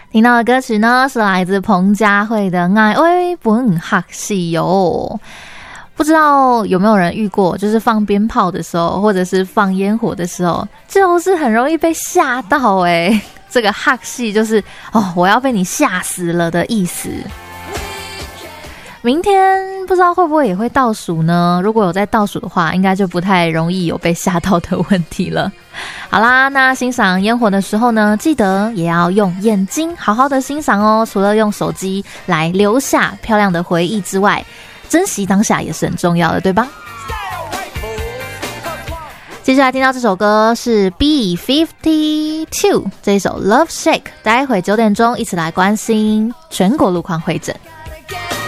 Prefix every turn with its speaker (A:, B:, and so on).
A: 听到的歌曲呢是来自彭佳慧的《爱会本学戏哟》。不知道有没有人遇过，就是放鞭炮的时候，或者是放烟火的时候，就是很容易被吓到这个学戏就是我要被你吓死了的意思。明天不知道会不会也会倒数呢？如果有在倒数的话，应该就不太容易有被吓到的问题了。好啦，那欣赏烟火的时候呢，记得也要用眼睛好好的欣赏哦。除了用手机来留下漂亮的回忆之外，珍惜当下也是很重要的，对吧？接下来听到这首歌是 B52 这一首 Love Shake， 待会9点钟一起来关心全国路况会诊。